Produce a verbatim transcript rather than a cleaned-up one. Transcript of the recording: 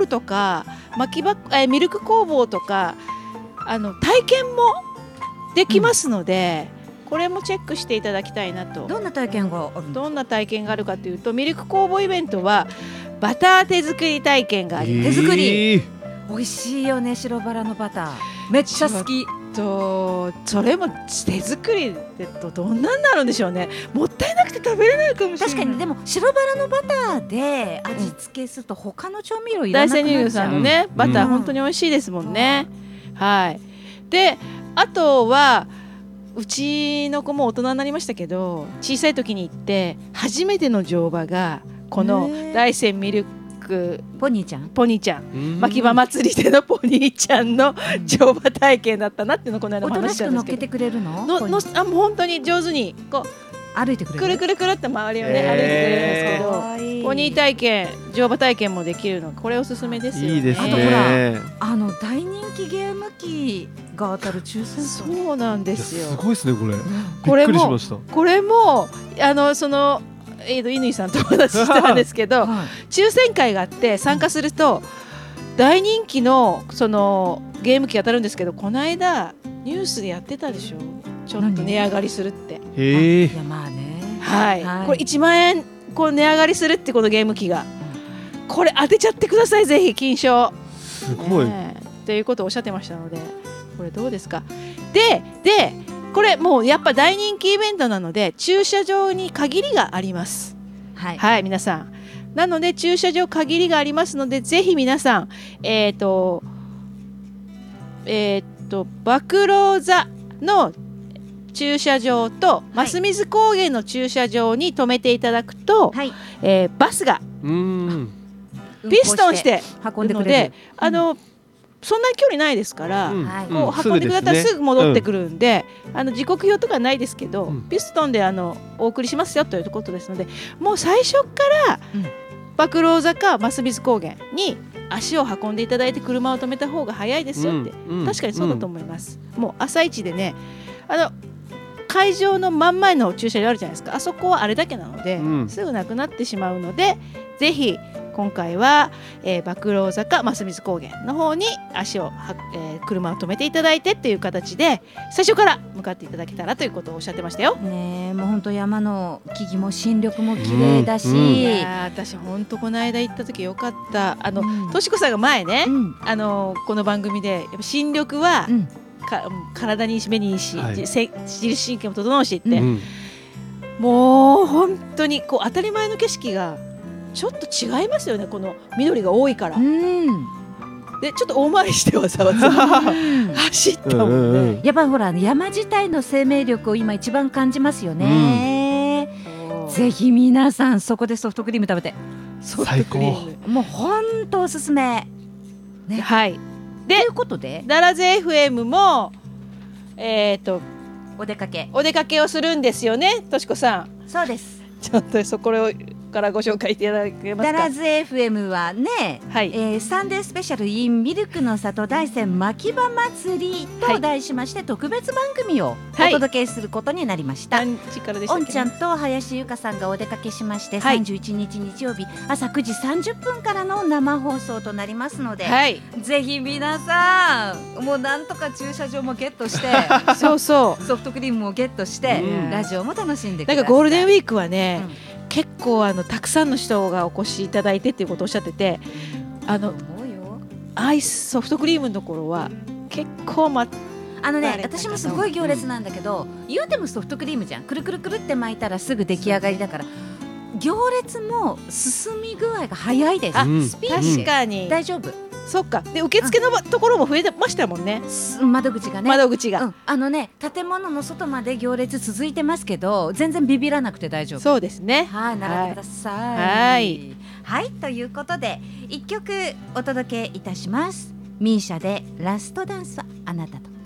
グとか巻きばえミルク工房とかあの体験もできますので、うん、これもチェックしていただきたいなと。 どんな体験があるんですか？ どんな体験があるかというと、ミルク工房イベントはバター手作り体験があります。 手作り美味しいよね、白バラのバターめっちゃ好き。 とそれも手作りでとどんなになるんでしょうね。もったいなくて食べれないかもしれない。 確かに。でも白バラのバターで味付けすると他の調味料いらなくなっちゃう。 大山乳業さんのねバター、うん、本当に美味しいですもんね、うん、はい。であとはうちの子も大人になりましたけど、小さい時に行って初めての乗馬がこの大山ミルクポニーちゃんポニーちゃん牧場祭りでのポニーちゃんの乗馬体験だったなっていうのをこの間も話したんですけど、 おとなしく乗っけてくれるの？ ののあもう本当に上手にこう歩いてくれる、 くるくるくるって周りをね、えー、歩いてくれるんですけど、ポニー体験乗馬体験もできるの、これおすすめですよね。 いいですね。 あとほらあの大人気ゲーム機が当たる抽選会。 そうなんですよ。 すごいですねこれ、うん、 これもびっくりしました。 これもあのそのえー、と乾さんとお話ししたんですけど、はい、抽選会があって参加すると大人気のそのゲーム機当たるんですけど、この間ニュースでやってたでしょ、ちょっと値上がりするって。 へいやまあね、 はい、はい、これいちまんえんこう値上がりするってこのゲーム機が、うん、これ当てちゃってくださいぜひ金賞。 すごい、 ね、ということをおっしゃってましたので、これどうですか。ででこれもうやっぱ大人気イベントなので駐車場に限りがあります。はい、はい、皆さんなので駐車場限りがありますので、ぜひ皆さんえっ、ー、とえっ、ー、と馬喰座の駐車場と増水高原の駐車場に止めていただくと、はい、えー、バスがうんピストンして運んでくれる。 あの、うんそんなに距離ないですから、うん、こう運んでくれたらすぐ戻ってくるんで、うん、あの時刻表とかないですけど、うん、ピストンであのお送りしますよということですので、もう最初から馬喰座か増水高原に足を運んでいただいて車を止めた方が早いですよって、うん、確かにそうだと思います、うん、もう朝一でね、あの会場の真ん前の駐車場あるじゃないですか、あそこはあれだけなので、うん、すぐなくなってしまうので、ぜひ今回は、えー、馬喰座か増水高原の方に足をは、えー、車を止めていただいてっていう形で最初から向かっていただけたらということをおっしゃってましたよ。 ねえ、もう本当山の木々も新緑も綺麗だし、うんうん、 いや私本当この間行った時よかった。あの、うん、としこさんが前ね、うん、あのこの番組でやっぱ新緑は、うん、か体にいいし目にいいし、はい、自律神経も整うしって、うん、もう本当にこう当たり前の景色がちょっと違いますよね、この緑が多いから。うんでちょっと大回りしてわざわざ走ったもんね、うん、 やっぱりほら山自体の生命力を今一番感じますよね、うん、ぜひ皆さんそこでソフトクリーム食べて。 ソフトクリームもう本当おすすめ、 ね、はいでということでダラゼ エフエム もえっ、ー、とお出かけお出かけをするんですよね、としこさん。 そうです。 ちょっとそこをからご紹介いただけますか。 ダラズ エフエム はね、はい、えー、サンデースペシャル in ミルクの里大山牧場祭りと題しまして、はい、特別番組をお届けすることになりました。はい、おんちゃんと林由香さんがお出かけしまして、はい、さんじゅういちにち日曜日朝くじさんじゅっぷんからの生放送となりますので、はい、ぜひ皆さんもうなんとか駐車場もゲットしてそうそうソフトクリームもゲットして、うん、ラジオも楽しんでください。 なんかゴールデンウィークはね、うん結構あのたくさんの人がお越しいただいてっていうことをおっしゃってて、あのアイスソフトクリームのところは結構待ってあのね、私もすごい行列なんだけど、うん、言うてもソフトクリームじゃん、くるくるくるって巻いたらすぐ出来上がりだから行列も進み具合が早いです。 あ、スピーディー、確かに大丈夫。 そっか。で受付のところも増えてましたもんね、 窓口がね。 窓口が、 うん、あのね建物の外まで行列続いてますけど全然ビビらなくて大丈夫。 そうですね。 はい、並んでください。 はい、 はい、ということでいっきょくお届けいたします。ミーシャでラストダンスはあなたと。